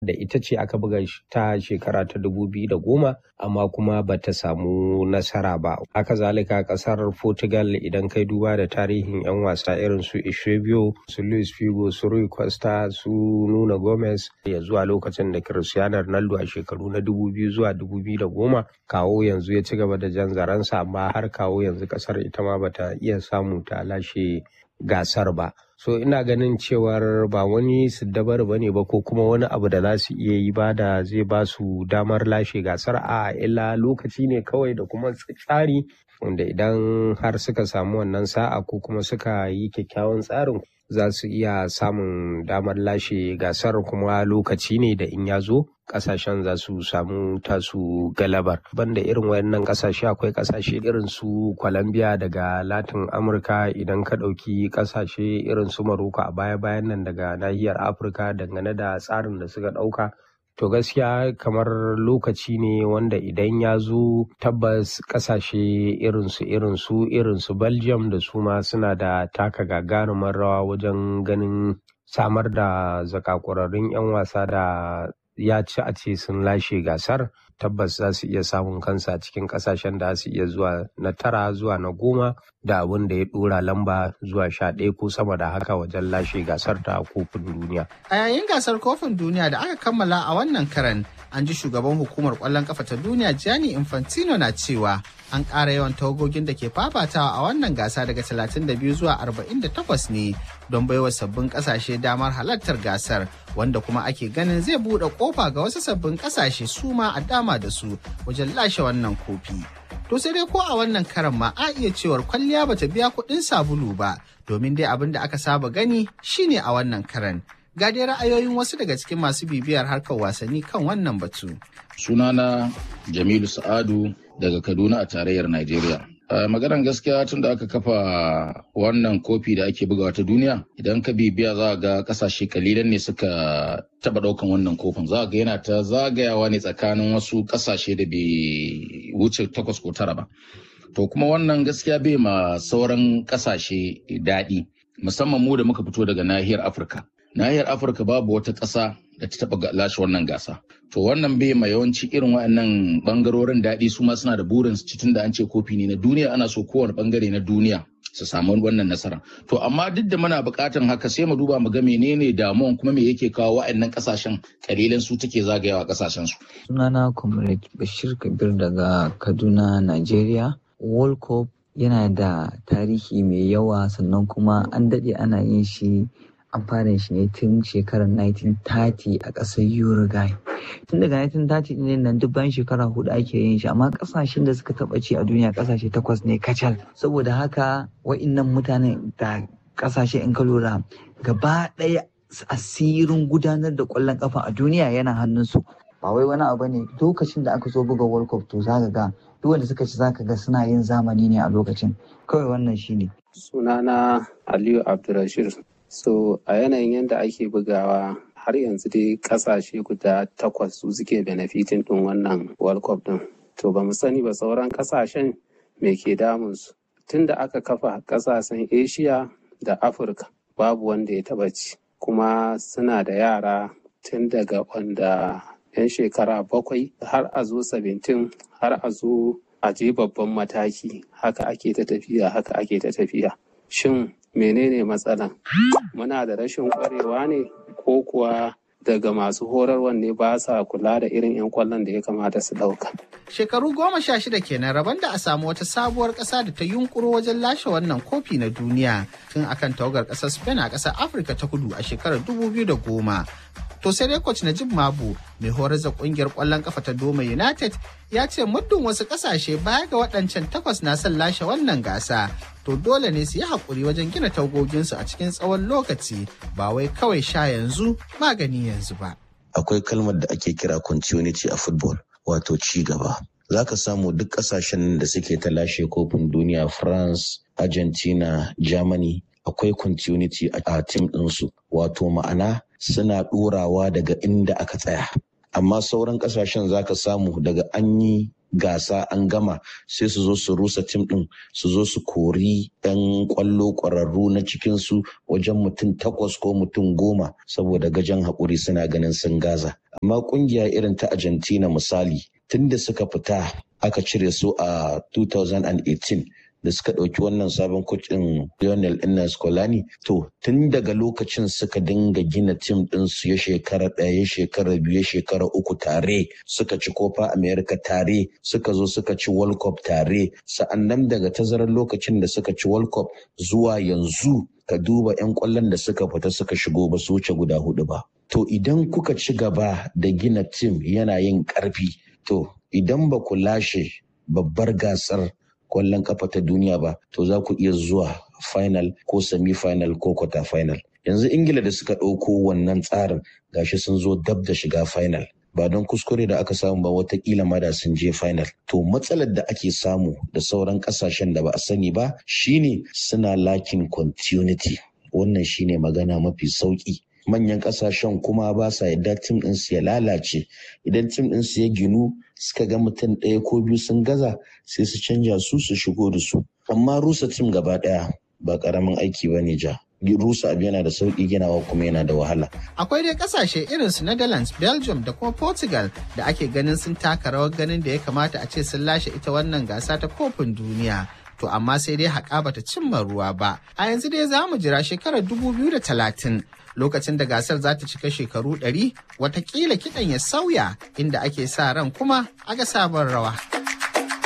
da ita ce aka buga ta shekara ta 2010 amma kuma ba ta samu nasara ba. Haka zalika kasar Portugal idan kai duba da tarihin 'yan wasa irin su Eusebio, su Luis Figo, su Rui Costa, su Nuno Gomez ya zuwa lokacin da Cristiano Ronaldo a shekaru na 2000 zuwa 2010 kawo yanzu ya ci gaba da jan zaransa, amma har kawo yanzu kasar ita ma bata iya samu ta lashe gasar ba. So ina ganin cewar ba wani siddabar bane ba ko kuma wani abu da za su iya yi ba da zai ba su damar lashe gasar, a illa lokaci ne kawai da kuma tsari wanda idan har suka samu wannan sa'a ko kuma suka yi kyakkyawan tsarin za su iya samun damar lashe gasar, kuma lokaci ne da in ya zo kasashen za su samu tasu galabar. Banda irin wayannan kasashe akwai kasashe irin su Colombia daga Latin Amurka, idan ka ɗauki kasashe irin su Morocco a baya-bayan nan daga nahiyar Afirka dangane da tsarin da suka ɗauka. To gaskiya kamar lokaci ne wanda idan ya zo tabbas kasashe irin su Belgium da su ma suna da taka gagarumar rawa wajen ganin samar da zakakurarrun 'yan wasa da ya ci a ce sun lashe gasar. Tabbas za su iya samun kansa cikin kasashen da su iya zuwa na 9 zuwa na 10 da abin da ya dora lamba zuwa 11 ko sama da haka wajen lashe gasar ta kofin duniya. A yayin gasar kofin duniya da aka kammala a wannan karan, an ji shugaban hukumar kwallon kafa ta duniya Gianni Infantino na cewa an ƙara yawan tawagogin da ke fafatawa a wannan gasa daga 32 zuwa 48 ne don baiwa sabbin ƙasashe damar halartar gasar, wanda kuma ake ganin zai buɗe ƙofa ga wasu sabbin ƙasashe su ma a dama da su wajen lashe wannan kofi. To sai dai ko a wannan karan ma a iya cewar kwalliya bata biya kuɗin sabulu ba, domin dai abin da aka saba gani shine a wannan karan. Ga dai ra'ayoyin wasu daga cikin masu bibiyar harkar wasanni kan wannan batu. Sunana Jamilu Sa'adu daga Kaduna a tarayyar Najeriya. Maganar gaskiya tun da aka kafa wannan kofi da ake bugawa ta duniya, idan ka bibiya za ga kasashe kalilan ne suka taba daukan wannan kofin. Za ga yana ta zagayawa ne tsakanin wasu kasashe da bai wuce 8 ko 9 ba. To kuma wannan gaskiya bai ma sauran kasashe daɗi, musamman mu da muka fito daga nahiyar Afirka. Nahiyar Afirka babu wata ƙasa da ta taɓa lashe wannan gasa. To wannan bai ma yawanci irin waɗannan ɓangarorin daɗi, su ma suna da burin su tun da an ce kofi ne na duniya, ana so kowane ɓangare na duniya su samu wannan nasara. To amma duk da muna buƙatan haka sai mu duba mu ga menene damuwan kuma me yake kawo waɗannan ƙasashen kalilan su take zagayawa ƙasashen su. Sunana Comrade Bashir Kabir daga Kaduna, Najeriya. World Cup yana da tarihi mai yawa, sannan kuma an daɗe ana yin shi. An fara shi ne tun shekarar 1930 a ƙasar Uruguay. Tun daga 1930 ne nan duk bayan shekara 4 ake yin shi, amma ƙasashen da suka taɓa ci a duniya ƙasashe 8 ne kacal. Saboda haka wa'innan mutanen da ƙasashe in ka lura gaba ɗaya asirin gudanar da ƙwallon ƙafa a duniya yana hannunsu. Ba wai wani abu ne, lokacin da aka zo buga World Cup to zaka ga duk wanda suka ci zaka ga suna yin zamani ne a lokacin. Kawai wannan shine. Sunana Aliyu Abdulrashid. So a yanayin yadda ake bugawa har yanzu dai kasashe guda 8 su suke benefitin ɗin wannan World Cup ɗin. To ba mu sani ba sauran kasashen me ke damunsu. Tun da aka kafa kasashen Asia da Afirka babu wanda ya taɓa ci. Kuma suna da yara tun daga wanda 'yan shekara 7 har a zo 17 har a zo a je babban mataki. Haka ake ta tafiya. Shin menene matsalan? Muna da rashin kwarewa ne ko kuwa daga masu horarwan ne ba sa kula da irin 'yan kwallon da ya kamata su ɗauka? Shekaru 16 kenan rabon da a samu wata sabuwar ƙasa da ta yunkuro wajen lashe wannan kofi na duniya tun akan tawagar ƙasar Spain a ƙasar Afirka ta Kudu a shekarar 2010. To sai dai coach Najib Mabu mai horar da kungiyar kwallon kafa ta Doma United ya ce muddin wasu kasashe baya ga waɗancan 8 na son lashe wannan gasa, to dole ne su yi haƙuri wajen gina tagoginsu a cikin tsawon lokaci, ba wai kawai sha yanzu magani yanzu ba. Akwai kalmar da ake kira continuity a football, wato ci gaba. Za ka samu duk ƙasashen da suke ta lashe kofin duniya, France, Argentina, Germany, akwai continuity a team ɗinsu, wato ma'ana suna ɗorawa daga inda aka tsaya. Amma sauran ƙasashen za ka samu daga an yi gasa an gama sai su zo su rusa tim ɗin, su zo su kori 'yan ƙwallo ƙwararru na cikinsu wajen mutum 8 ko mutum 10 saboda gajen haƙuri suna ganin sun gaza. Ma kungiya irin ta Argentina misali, tunda suka fita aka cire su a 2018 da suka ɗauki wannan sabon kocin Lionel Scaloni, to tun daga lokacin suka dinga gina tim ɗin su ya shekara ɗaya, ya shekara biyu, ya shekara uku tare, suka ci Copa America tare, suka zo suka ci World Cup tare, sa'annan daga tazarar lokacin da suka ci World Cup zuwa yanzu ka duba 'yan ƙwallon da suka fita suka shigo ba su wuce guda 4 ba. To idan kuka ci gaba da gina tim yana yin ƙarfi, to idan ba ku lashe babbar gasar kwallon kafa ta duniya ba, to za ku iya zuwa final ko semi-final ko quarter final. Yanzu Ingila da suka ɗauko wannan tsarin gashi sun zo dab da shiga final. Ba don kuskure da aka samu ba, watakila ma da sun je final. To matsalar da ake samu da sauran ƙasashen da ba a sani ba shine suna lacking continuity. Wannan shine magana mafi sauki. Manyan ƙasashen kuma ba sa yadda tim ɗinsu ya lalace. Idan tim ɗinsu ya ginu suka ga mutum ɗaya ko biyu sun gaza, sai su canja su shigo da su. Amma rusa tim gaba ɗaya ba ƙaramin aiki ba ne ja. Rusa abu yana da sauƙi, ginawa kuma yana da wahala. Akwai dai ƙasashe irin su Netherlands, Belgium da kuma Portugal da ake ganin sun taka rawar ganin da ya kamata a ce sun lashe ita wannan gasa ta kofin duniya. To amma sai dai haƙa bata cimma ruwa ba. A yanzu dai za mu jira shekarar 2030 lokacin da gasar za ta cika shekaru 100, watakila kiɗan ya sauya, inda ake sa ran kuma a ga sabon rawa.